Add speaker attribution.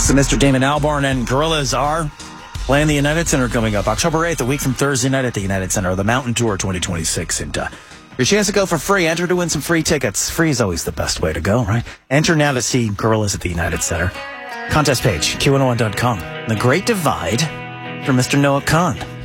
Speaker 1: So Mr. Damon Albarn and Gorillaz are playing the United Center coming up October 8th, a week from Thursday night at the United Center, the Mountain Tour 2026. And your chance to go for free. Enter to win some free tickets. Free is always the best way to go, right? Enter now to see Gorillaz at the United Center. Contest page, Q101.com. The Great Divide for Mr. Noah Kahn.